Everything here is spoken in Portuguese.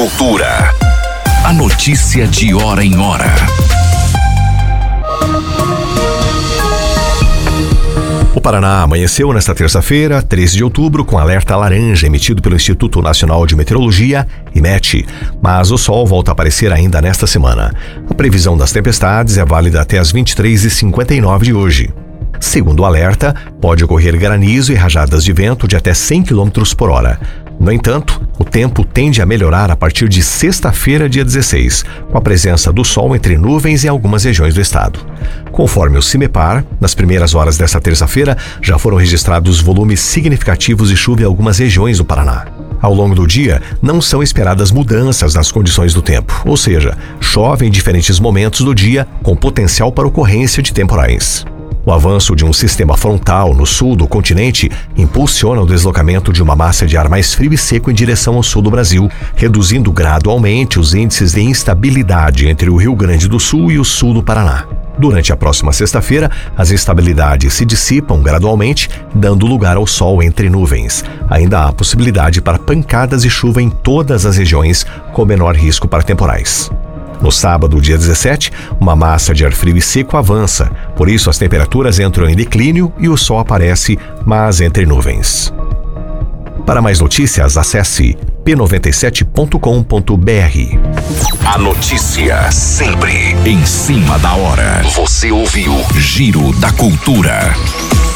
Cultura. A notícia de hora em hora. O Paraná amanheceu nesta terça-feira, 13 de outubro, com alerta laranja emitido pelo Instituto Nacional de Meteorologia, IMET, mas o sol volta a aparecer ainda nesta semana. A previsão das tempestades é válida até as 23h59 de hoje. Segundo o alerta, pode ocorrer granizo e rajadas de vento de até 100 km por hora. No entanto, o tempo tende a melhorar a partir de sexta-feira, dia 16, com a presença do sol entre nuvens em algumas regiões do estado. Conforme o CIMEPAR, nas primeiras horas desta terça-feira, já foram registrados volumes significativos de chuva em algumas regiões do Paraná. Ao longo do dia, não são esperadas mudanças nas condições do tempo, ou seja, chove em diferentes momentos do dia, com potencial para ocorrência de temporais. O avanço de um sistema frontal no sul do continente impulsiona o deslocamento de uma massa de ar mais frio e seco em direção ao sul do Brasil, reduzindo gradualmente os índices de instabilidade entre o Rio Grande do Sul e o sul do Paraná. Durante a próxima sexta-feira, as instabilidades se dissipam gradualmente, dando lugar ao sol entre nuvens. Ainda há possibilidade para pancadas de chuva em todas as regiões, com menor risco para temporais. No sábado, dia 17, uma massa de ar frio e seco avança, por isso as temperaturas entram em declínio e o sol aparece, mas entre nuvens. Para mais notícias, acesse p97.com.br. A notícia sempre em cima da hora. Você ouviu Giro da Cultura.